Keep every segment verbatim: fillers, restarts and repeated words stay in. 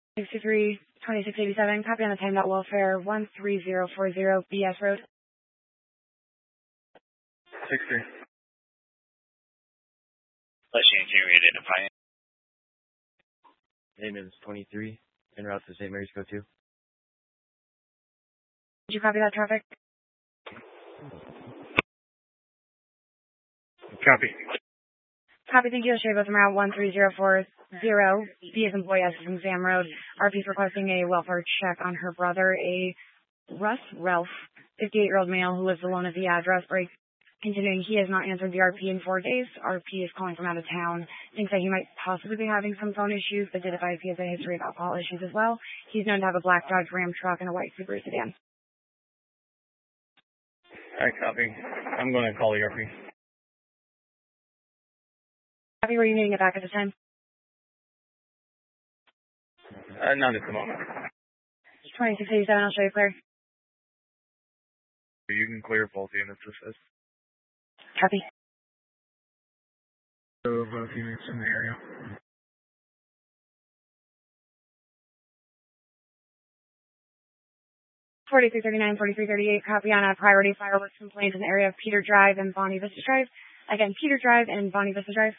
sixty-three twenty-six eighty-seven, copy on the time dot welfare one three zero four zero B S Road. six three. Let's change here, we identify it. Name is twenty-three, en route to Saint Mary's Go two. Did you copy that traffic? Copy. Copy, thank you. Shave from route one three zero four zero, B as in boy, S as in Sam Road. R P's requesting a welfare check on her brother, a Russ Ralph, fifty-eight-year-old male who lives alone at the address. Break. Continuing, he has not answered the R P in four days. R P is calling from out of town. Thinks that he might possibly be having some phone issues, but did advise he has a history of alcohol issues as well. He's known to have a black Dodge Ram truck and a white Subaru sedan. All right, copy. I'm going to call the R P. Copy, were you needing it back at the time? Uh, not at the moment. twenty-six eighty-seven, I'll show you clear. You can clear both units, this says. Copy. So, both units in the area. forty-three thirty-nine, forty-three thirty-eight, copy on a priority fireworks complaint in the area of Peter Drive and Bonnie Vista Drive. Again, Peter Drive and Bonnie Vista Drive.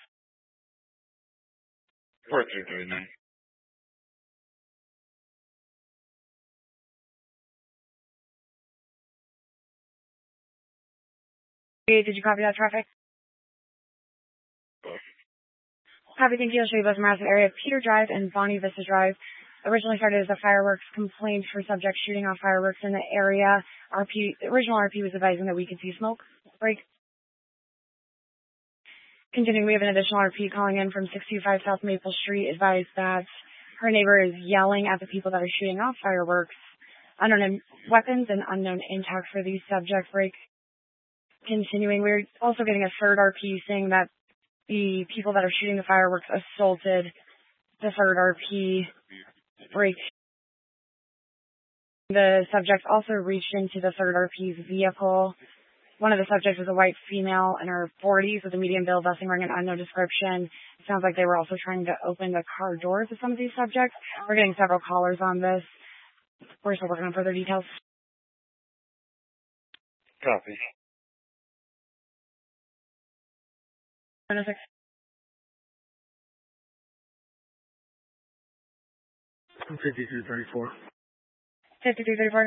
forty-three thirty-nine. Did you copy that traffic? Copy, thank you. I'll show you both from the area of Peter Drive and Bonnie Vista Drive. Originally started as a fireworks complaint for subjects shooting off fireworks in the area. R P, the original R P was advising that we could see smoke break. Continuing, we have an additional R P calling in from six two five South Maple Street, advised that her neighbor is yelling at the people that are shooting off fireworks. Unknown weapons and unknown intact for these subjects. Break. Continuing, we're also getting a third R P saying that the people that are shooting the fireworks assaulted the third R P. Break. The subject also reached into the third R P's vehicle. One of the subjects was a white female in her forties with a medium build, busting ring, and unknown description. It sounds like they were also trying to open the car doors of some of these subjects. We're getting several callers on this. We're still working on further details. Copy. fifty-two thirty-four. fifty-two thirty-four.